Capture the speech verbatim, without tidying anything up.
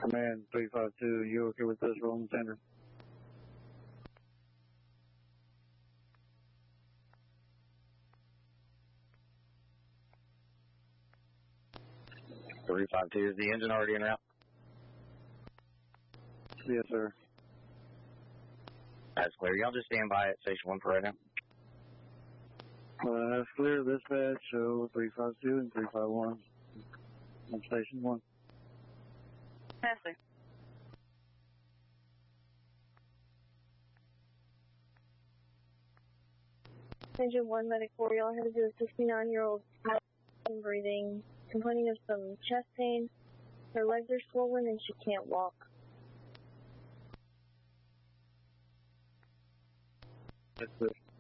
Command three five two, you okay with this rolling center? three five two, is the engine already en route? Yes, sir. That's clear. Y'all just stand by at station one for right now. Uh, that's clear. Dispatch, show three five two and three five one on station one. Passing. Engine one, medic four, y'all have to do a sixty-nine-year-old breathing, complaining of some chest pain. Her legs are swollen and she can't walk. That's clear.